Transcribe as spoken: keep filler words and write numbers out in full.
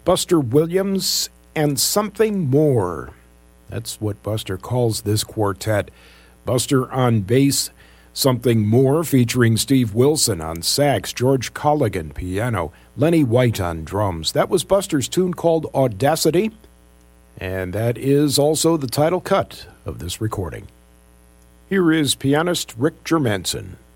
Buster Williams and Something More. That's what Buster calls this quartet. Buster on bass, Something More featuring Steve Wilson on sax, George Colligan piano, Lenny White on drums. That was Buster's tune called Audacity, and that is also the title cut of this recording. Here is pianist Rick Germanson.